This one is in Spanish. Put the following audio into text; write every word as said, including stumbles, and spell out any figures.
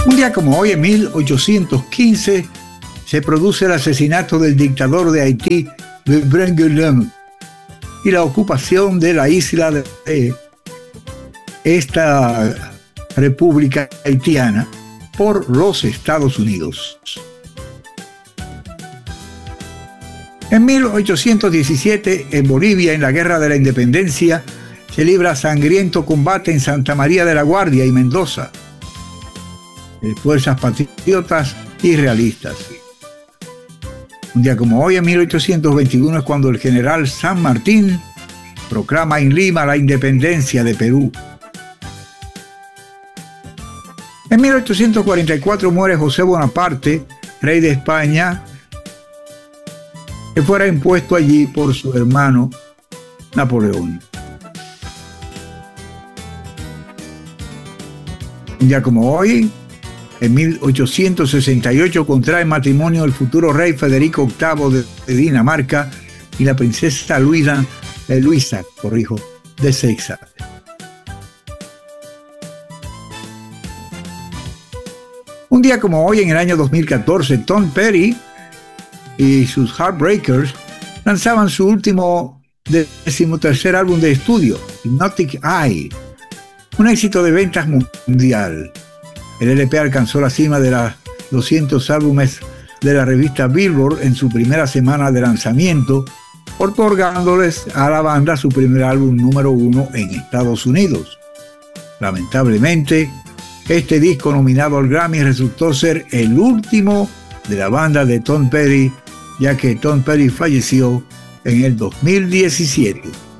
Un día como hoy, en mil ochocientos quince, se produce el asesinato del dictador de Haití, Louis Guillaume, y la ocupación de la isla de esta república haitiana por los Estados Unidos. En mil ochocientos diecisiete, en Bolivia, en la Guerra de la Independencia, se libra sangriento combate en Santa María de la Guardia y Mendoza, de fuerzas patriotas y realistas. Un día como hoy, en mil ochocientos veintiuno, es cuando el general San Martín proclama en Lima la independencia de Perú. En mil ochocientos cuarenta y cuatro muere José Bonaparte, rey de España, que fuera impuesto allí por su hermano Napoleón. Un día como hoy, en mil ochocientos sesenta y ocho, contrae matrimonio el futuro rey Federico octavo de, de Dinamarca y la princesa Luisa, eh, Luisa, corrijo, de Seiza. Un día como hoy, en el año dos mil catorce, Tom Petty y sus Heartbreakers lanzaban su último decimotercer álbum de estudio, Hypnotic Eye, un éxito de ventas mundial. El L P alcanzó la cima de los doscientos álbumes de la revista Billboard en su primera semana de lanzamiento, otorgándoles a la banda su primer álbum número uno en Estados Unidos. Lamentablemente, este disco nominado al Grammy resultó ser el último de la banda de Tom Petty, ya que Tom Petty falleció en el dos mil diecisiete.